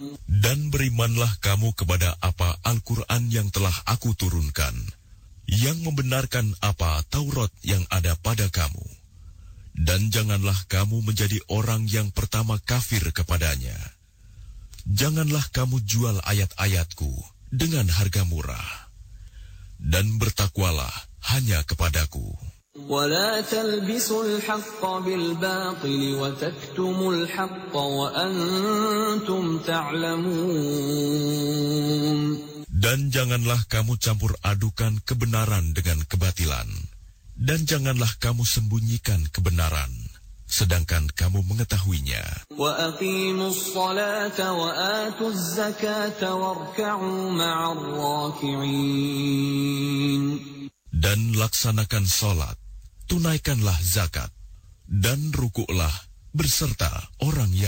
Dan berimanlah kamu kepada apa Al-Quran yang telah aku turunkan, yang membenarkan apa Taurat yang ada pada kamu. Dan janganlah kamu menjadi orang yang pertama kafir kepadanya. Janganlah kamu jual ayat-ayatku dengan harga murah. Dan bertakwalah hanya kepadaku. وَلَا تَلْبِسُوا الْحَقَّ بِالْبَاطِلِ وَتَكْتُمُوا الْحَقَّ وَأَنْتُمْ تَعْلَمُونَ. Dan janganlah kamu campur adukan kebenaran dengan kebatilan. Dan janganlah kamu sembunyikan kebenaran, sedangkan kamu mengetahuinya. وَأَقِيمُوا الصَّلَاةَ وَآتُوا الزَّكَاةَ وَارْكَعُوا مَعَ الرَّاكِعِينَ. Dan laksanakan salat, tunaikanlah zakat, dan rukuklah berserta orang yang